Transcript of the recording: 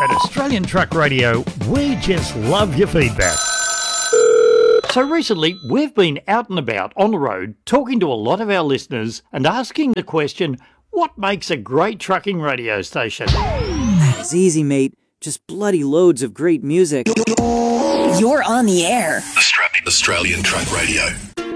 At Australian Truck Radio, we just love your feedback. So recently, we've been out and about on the road talking to a lot of our listeners and asking the question, what makes a great trucking radio station? That is easy, mate. Just bloody loads of great music. You're on the air. Australian Truck Radio.